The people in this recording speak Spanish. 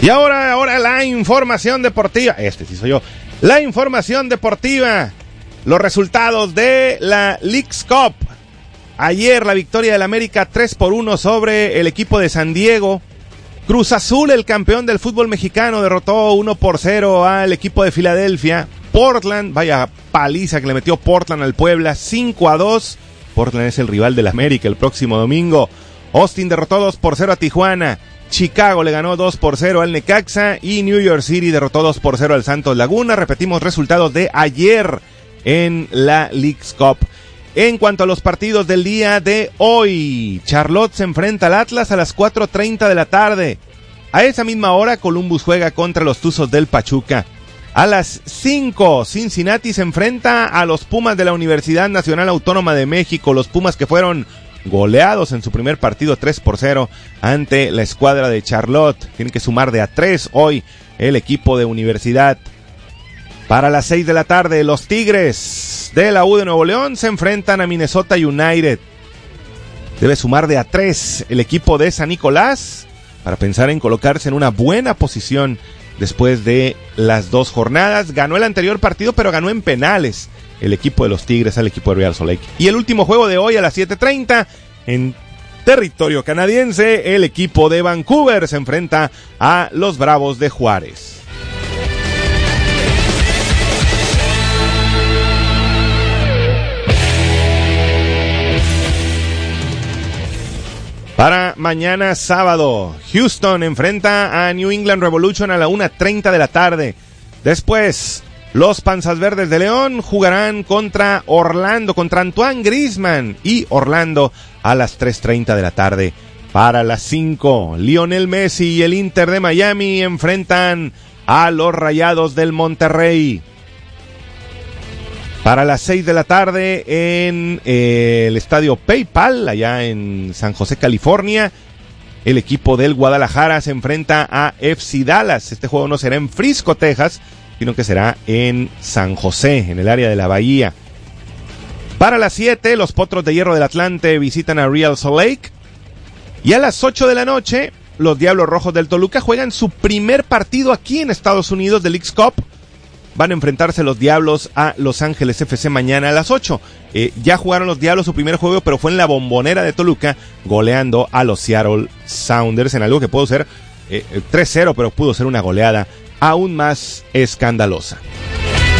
Y ahora la información deportiva. Este sí soy yo. La información deportiva. Los resultados de la Leagues Cup. Ayer la victoria del América 3-1 sobre el equipo de San Diego. Cruz Azul, el campeón del fútbol mexicano, derrotó 1-0 al equipo de Filadelfia. Portland, vaya paliza que le metió Portland al Puebla, 5-2. Portland es el rival del América el próximo domingo. Austin derrotó 2-0 a Tijuana. Chicago le ganó 2-0 al Necaxa y New York City derrotó 2-0 al Santos Laguna. Repetimos resultados de ayer en la Leagues Cup. En cuanto a los partidos del día de hoy, Charlotte se enfrenta al Atlas a las 4:30 de la tarde. A esa misma hora, Columbus juega contra los Tuzos del Pachuca. A las 5, Cincinnati se enfrenta a los Pumas de la Universidad Nacional Autónoma de México. Los Pumas que fueron goleados en su primer partido 3-0 ante la escuadra de Charlotte. Tienen que sumar de a 3 hoy el equipo de Universidad. Para las 6 de la tarde, los Tigres de la U de Nuevo León se enfrentan a Minnesota United. Debe sumar de a 3 el equipo de San Nicolás para pensar en colocarse en una buena posición después de las 2 jornadas. Ganó el anterior partido, pero ganó en penales el equipo de los Tigres al equipo de Real Salt Lake. Y el último juego de hoy a las 7:30 en territorio canadiense, el equipo de Vancouver se enfrenta a los Bravos de Juárez. Para mañana sábado, Houston enfrenta a New England Revolution a la 1:30 de la tarde. Después, los Panzas Verdes de León jugarán contra Orlando, contra Antoine Griezmann y Orlando a las 3:30 de la tarde. Para las 5, Lionel Messi y el Inter de Miami enfrentan a los Rayados del Monterrey. Para las 6 de la tarde en el estadio PayPal, allá en San José, California, el equipo del Guadalajara se enfrenta a FC Dallas. Este juego no será en Frisco, Texas, sino que será en San José, en el área de la Bahía. Para las 7, los Potros de Hierro del Atlante visitan a Real Salt Lake. Y a las 8 de la noche, los Diablos Rojos del Toluca juegan su primer partido aquí en Estados Unidos de Leagues Cup. Van a enfrentarse los Diablos a Los Ángeles FC mañana a las 8. Ya jugaron los Diablos su primer juego, pero fue en la Bombonera de Toluca, goleando a los Seattle Sounders en algo que pudo ser 3-0, pero pudo ser una goleada aún más escandalosa.